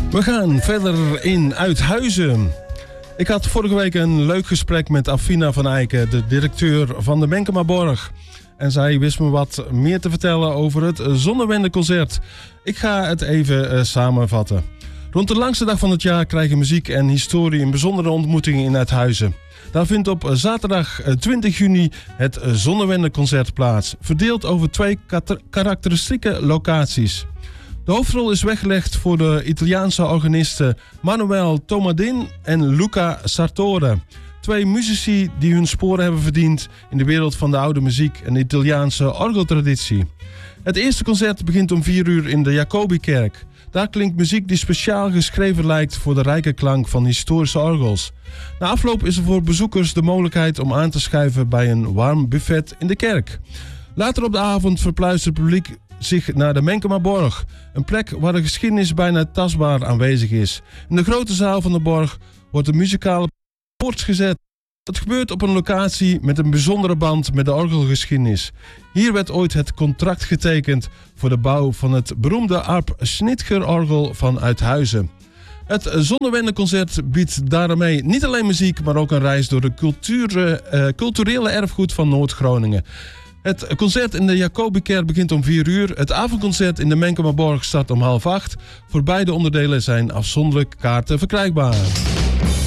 We gaan verder in Uithuizen. Ik had vorige week een leuk gesprek met Afina van Eiken, de directeur van de Menkemaborg. En zij wist me wat meer te vertellen over het Zonnewendeconcert. Ik ga het even samenvatten. Rond de langste dag van het jaar krijgen muziek en historie een bijzondere ontmoeting in Uithuizen. Daar vindt op zaterdag 20 juni het Zonnewendeconcert plaats, verdeeld over 2 karakteristieke locaties. De hoofdrol is weggelegd voor de Italiaanse organisten Manuel Tomadin en Luca Sartore. 2 muzici die hun sporen hebben verdiend in de wereld van de oude muziek en de Italiaanse orgeltraditie. Het eerste concert begint om 4 uur in de Jacobikerk. Daar klinkt muziek die speciaal geschreven lijkt voor de rijke klank van historische orgels. Na afloop is er voor bezoekers de mogelijkheid om aan te schuiven bij een warm buffet in de kerk. Later op de avond verpluistert het publiek zich naar de Menkemaborg, een plek waar de geschiedenis bijna tastbaar aanwezig is. In de grote zaal van de borg wordt de muzikale poort gezet. Dat gebeurt op een locatie met een bijzondere band met de orgelgeschiedenis. Hier werd ooit het contract getekend voor de bouw van het beroemde Arp Schnitger-orgel van Uithuizen. Het Zonnewendeconcert biedt daarmee niet alleen muziek, maar ook een reis door de culturele erfgoed van Noord-Groningen. Het concert in de Jacobikerk begint om 4 uur. Het avondconcert in de Menkemaborg start om 7:30. Voor beide onderdelen zijn afzonderlijk kaarten verkrijgbaar.